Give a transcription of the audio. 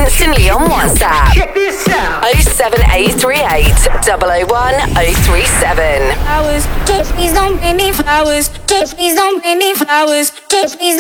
instantly on WhatsApp. Check this out. 07838 001 037. Flowers, please don't bring me flowers. Please don't bring me flowers. Please